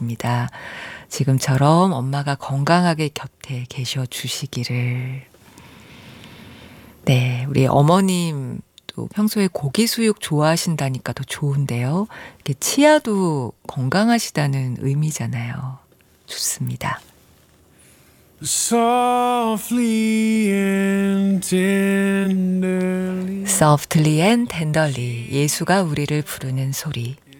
기도하겠습니다. 지금처럼 엄마가 건강하게 곁에 계셔 주시기를. 네, 우리 어머님도 평소에 고기 수육 좋아하신다니까 더 좋은데요. 이렇게 치아도 건강하시다는 의미잖아요. 좋습니다. Softly and tenderly. Softly and tenderly 예수가 우리를 부르는 소리.